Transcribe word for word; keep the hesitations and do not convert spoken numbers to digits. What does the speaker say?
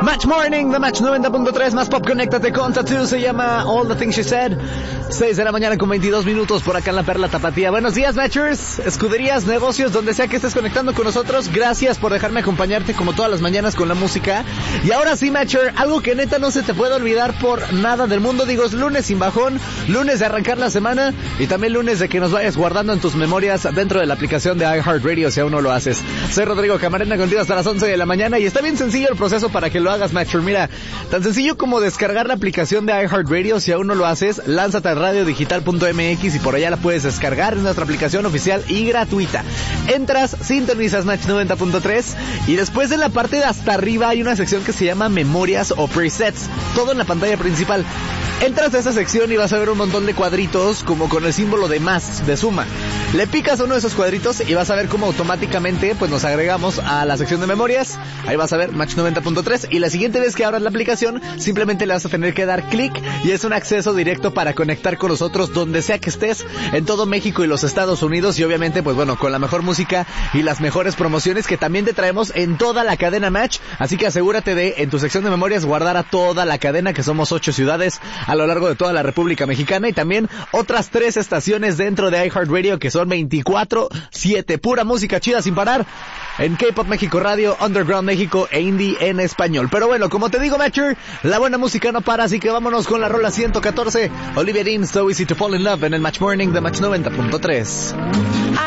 Match Morning, The Match noventa punto tres, más pop, conéctate con Tattoo, se llama All the Things She Said. seis de la mañana con veintidós minutos por acá en la Perla Tapatía. Buenos días, Matchers, escuderías, negocios, donde sea que estés conectando con nosotros. Gracias por dejarme acompañarte como todas las mañanas con la música. Y ahora sí, Matcher, algo que neta no se te puede olvidar por nada del mundo. Digo, es lunes sin bajón, lunes de arrancar la semana y también lunes de que nos vayas guardando en tus memorias dentro de la aplicación de iHeartRadio si aún no lo haces. Soy Rodrigo Camarena contigo hasta las once de la mañana y está bien sencillo el proceso para que lo hagas, Matcher. Mira, tan sencillo como descargar la aplicación de iHeartRadio. Si aún no lo haces, lánzate a radio digital punto m x y por allá la puedes descargar. Es nuestra aplicación oficial y gratuita. Entras, sintonizas Match noventa punto tres y después en la parte de hasta arriba hay una sección que se llama Memorias o Presets. Todo en la pantalla principal. Entras a esa sección y vas a ver un montón de cuadritos como con el símbolo de más, de suma. Le picas a uno de esos cuadritos y vas a ver cómo automáticamente pues nos agregamos a la sección de memorias. Ahí vas a ver Match noventa punto tres y la siguiente vez que abras la aplicación simplemente le vas a tener que dar clic y es un acceso directo para conectar con nosotros donde sea que estés en todo México y los Estados Unidos y obviamente pues bueno, con la mejor música y las mejores promociones que también te traemos en toda la cadena Match. Así que asegúrate de en tu sección de memorias guardar a toda la cadena, que somos ocho ciudades a lo largo de toda la República Mexicana y también otras tres estaciones dentro de iHeartRadio que son veinticuatro siete, pura música chida sin parar en K-Pop México Radio, Underground México e Indie en español. Pero bueno, como te digo, Matcher, la buena música no para, así que vámonos con la rola ciento catorce, Olivia Dean, So Easy to Fall in Love en el Match Morning de Match noventa punto tres.